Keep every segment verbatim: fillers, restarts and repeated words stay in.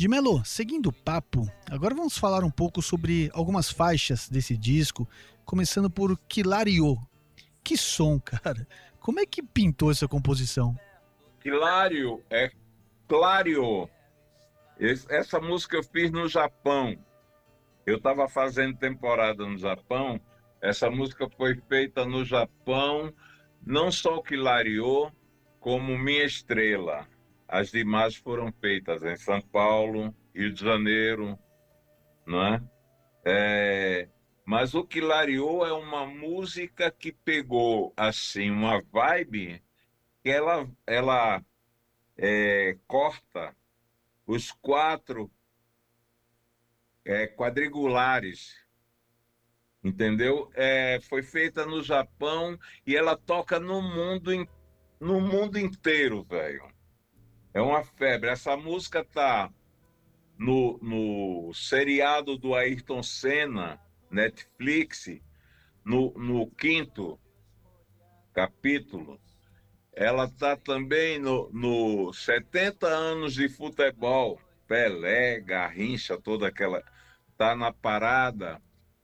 De Melo, seguindo o papo, agora vamos falar um pouco sobre algumas faixas desse disco, começando por Quilario. Que som, cara! Como é que pintou essa composição? Hilário é Clario. Esse- Essa música eu fiz no Japão. Eu estava fazendo temporada no Japão. Essa música foi feita no Japão, não só o Quilario, como Minha Estrela. As demais foram feitas em São Paulo, Rio de Janeiro, não é? É, mas o Quilario é uma música que pegou assim uma vibe que ela, ela é, corta os quatro é, quadrigulares, entendeu? É, foi feita no Japão e ela toca no mundo, in- no mundo inteiro, velho. É uma febre. Essa música tá no, no seriado do Ayrton Senna, Netflix, no, no quinto capítulo. Ela tá também no, no setenta anos de futebol, Pelé, Garrincha, toda aquela. Tá na parada.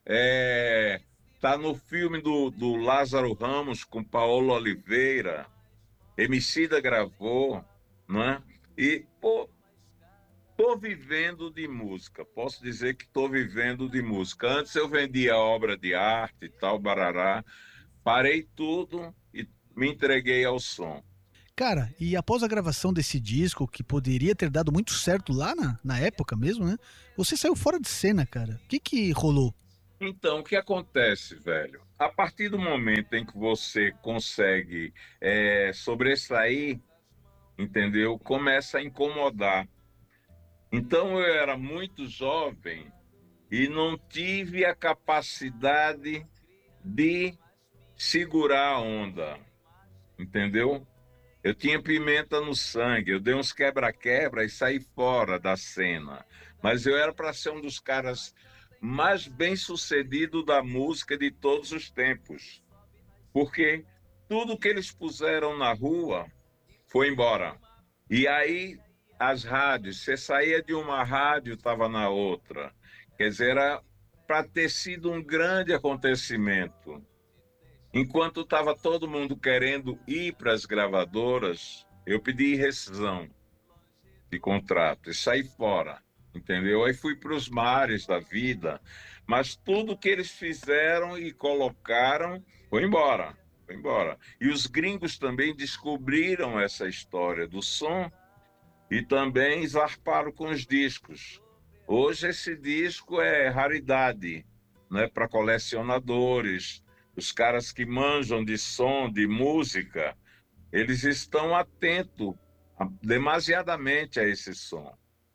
É, tá no filme do, do Lázaro Ramos com Paolo Oliveira. Emicida gravou, né? E, pô, tô vivendo de música. Posso dizer que tô vivendo de música. Antes eu vendia obra de arte e tal, barará. Parei tudo e me entreguei ao som. Cara, e após a gravação desse disco, que poderia ter dado muito certo lá na, na época mesmo, né? Você saiu fora de cena, cara. O que que rolou? Então, o que acontece, velho? A partir do momento em que você consegue é, sobressair, entendeu? Começa a incomodar. Então, eu era muito jovem e não tive a capacidade de segurar a onda, entendeu? Eu tinha pimenta no sangue, eu dei uns quebra-quebra e saí fora da cena. Mas eu era para ser um dos caras mais bem-sucedidos da música de todos os tempos. Porque tudo que eles puseram na rua foi embora. E aí as rádios, você saía de uma rádio, estava na outra. Quer dizer, era para ter sido um grande acontecimento. Enquanto estava todo mundo querendo ir para as gravadoras, eu pedi rescisão de contrato e saí fora, entendeu? Aí fui para os mares da vida, mas tudo que eles fizeram e colocaram foi embora, foi embora. E os gringos também descobriram essa história do som e também zarparam com os discos. Hoje esse disco é raridade, né, para colecionadores, os caras que manjam de som, de música, eles estão atentos a- demasiadamente a esse som.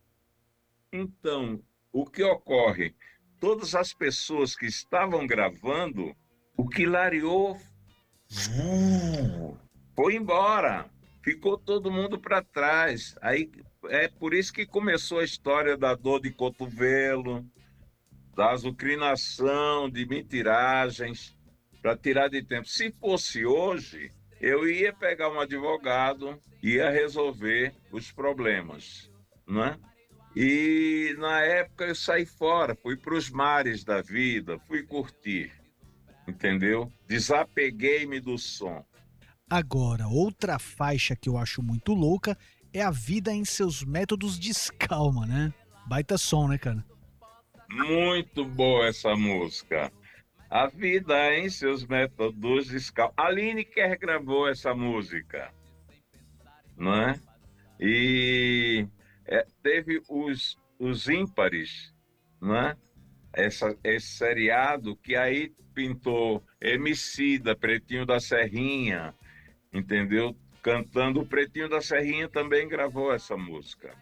Então, o que ocorre? Todas as pessoas que estavam gravando, o que clareou foi embora. Ficou todo mundo para trás. Aí é por isso que começou a história da dor de cotovelo, da azucrinação, de mentiragens, para tirar de tempo. Se fosse hoje, eu ia pegar um advogado, ia resolver os problemas, né? E na época eu saí fora, fui para os mares da vida, fui curtir, entendeu? Desapeguei-me do som. Agora, outra faixa que eu acho muito louca é A Vida em Seus Métodos de Escalma, né? Baita som, né, cara? Muito boa essa música. A vida em seus métodos de escala. Aline Kerr gravou essa música, não é? E é, teve os, os ímpares, né? Essa, esse seriado que aí pintou Emicida, Pretinho da Serrinha, entendeu? Cantando o Pretinho da Serrinha também gravou essa música.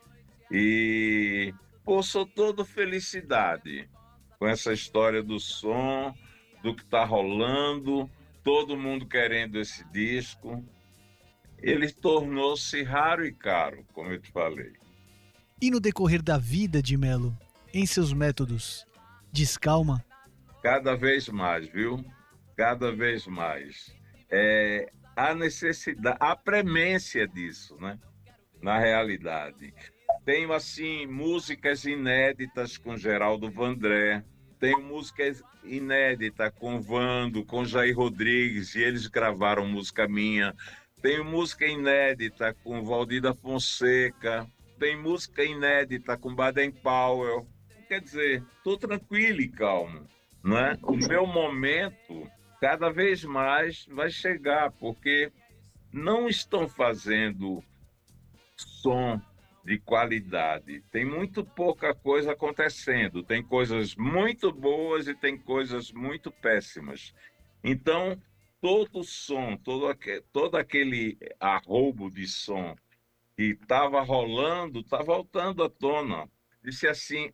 E, pô, sou todo felicidade com essa história do som, do que tá rolando, todo mundo querendo esse disco. Ele tornou-se raro e caro, como eu te falei. E no decorrer da vida de Melo, em seus métodos, descalma. Cada vez mais, viu? Cada vez mais. É, a necessidade, a premência disso, né? Na realidade. Tenho, assim, músicas inéditas com Geraldo Vandré. Tenho músicas inéditas com Vando, com Jair Rodrigues, e eles gravaram música minha. Tenho música inédita com Valdir da Fonseca. Tem música inédita com Baden Powell. Quer dizer, estou tranquilo e calmo, né? O meu momento, cada vez mais, vai chegar, porque não estão fazendo som de qualidade. Tem muito pouca coisa acontecendo. Tem coisas muito boas e tem coisas muito péssimas. Então, todo som, todo, aquele, todo aquele arroubo de som que estava rolando, está voltando à tona. Disse assim,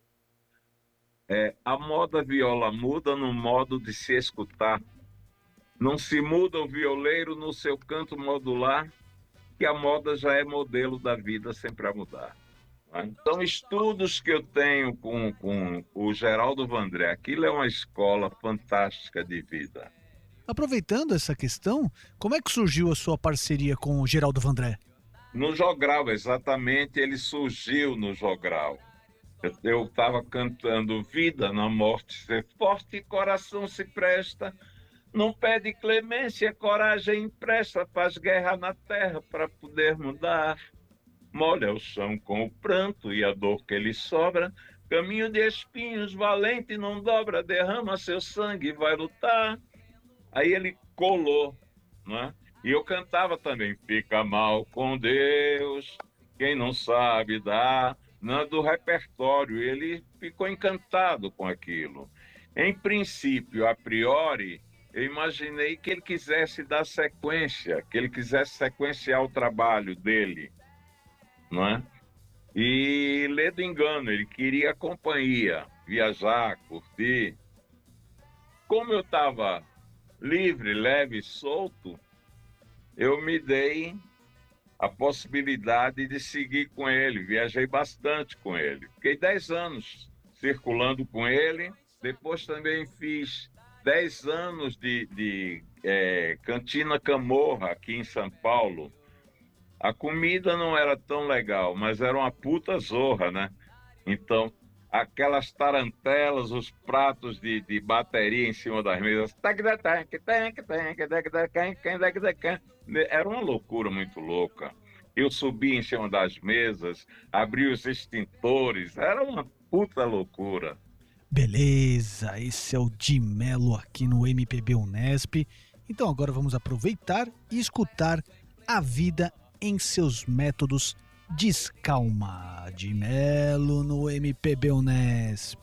é, a moda viola muda no modo de se escutar. Não se muda o violeiro no seu canto modular, que a moda já é modelo da vida sempre a mudar. Então, estudos que eu tenho com, com o Geraldo Vandré, aquilo é uma escola fantástica de vida. Aproveitando essa questão, como é que surgiu a sua parceria com o Geraldo Vandré? No Jogral, exatamente, ele surgiu no Jogral. Eu estava cantando Vida na Morte Ser Forte, coração se presta, não pede clemência, coragem empresta, faz guerra na terra para poder mudar. Molha o chão com o pranto e a dor que lhe sobra, caminho de espinhos, valente não dobra, derrama seu sangue e vai lutar. Aí ele colou, né? E eu cantava também, fica mal com Deus, quem não sabe dá, não é do repertório. Ele ficou encantado com aquilo. Em princípio, a priori, eu imaginei que ele quisesse dar sequência, que ele quisesse sequenciar o trabalho dele, não é? E lê do engano, ele queria companhia, viajar, curtir. Como eu estava livre, leve e solto, eu me dei a possibilidade de seguir com ele. Viajei bastante com ele. Fiquei dez anos circulando com ele. Depois também fiz dez anos de, de é, Cantina Camorra, aqui em São Paulo. A comida não era tão legal, mas era uma puta zorra, né? Então, aquelas tarantelas, os pratos de, de bateria em cima das mesas, era uma loucura muito louca. Eu subia em cima das mesas, abria os extintores, era uma puta loucura. Beleza, esse é o Di Mello aqui no M P B Unesp. Então agora vamos aproveitar e escutar A Vida em Seus Métodos. Descalma, Di Mello no M P B Unesp.